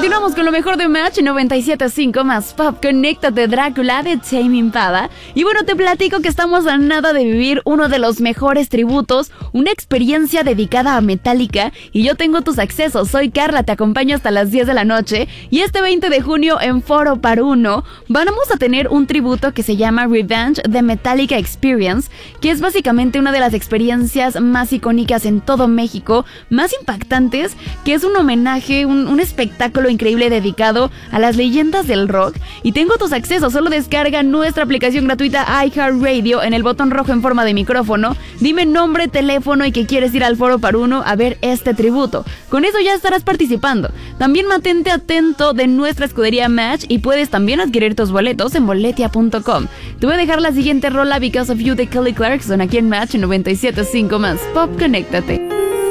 Continuamos con lo mejor de Match 97.5 más Pop. Conéctate, Drácula de Tame Impala. Y bueno, te platico que estamos a nada de vivir uno de los mejores tributos, una experiencia dedicada a Metallica. Y yo tengo tus accesos. Soy Carla, te acompaño hasta las 10 de la noche. Y este 20 de junio en Foro Par Uno vamos a tener un tributo que se llama Revenge The Metallica Experience, que es básicamente una de las experiencias más icónicas en todo México, más impactantes, que es un homenaje, un espectáculo increíble dedicado a las leyendas del rock. Y tengo tus accesos, solo descarga nuestra aplicación gratuita iHeartRadio en el botón rojo en forma de micrófono, dime nombre, teléfono y que quieres ir al Foro Par Uno a ver este tributo. Con eso ya estarás participando. También mantente atento de nuestra escudería Match y puedes también adquirir tus boletos en boletia.com. Te voy a dejar la siguiente rola, Because of You de Kelly Clarkson, aquí en Match 97.5 más Pop. Conéctate.